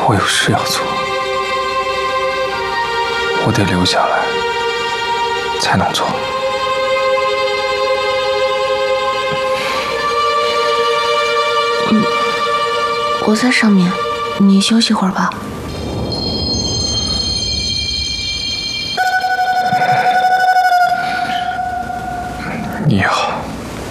我有事要做，我得留下来才能做。 我在上面，你休息会儿吧。